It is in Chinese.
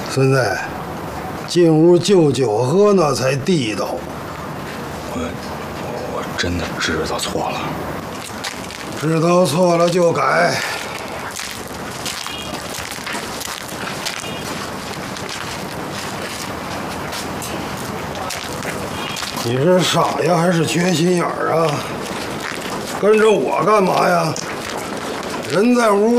孙子，进屋就酒喝那才地道。 我真的知道错了， 知道错了就改。你是傻呀，还是缺心眼儿啊？跟着我干嘛呀？人在屋。